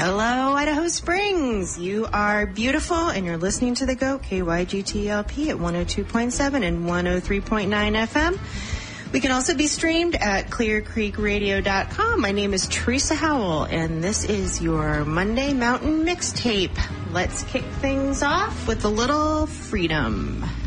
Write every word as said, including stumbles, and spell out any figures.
Hello, Idaho Springs. You are beautiful, and you're listening to The Goat, K Y G T L P at one oh two point seven and one oh three point nine F M. We can also be streamed at clear creek radio dot com. My name is Teresa Howell, and this is your Monday Mountain Mixtape. Let's kick things off with a little freedom.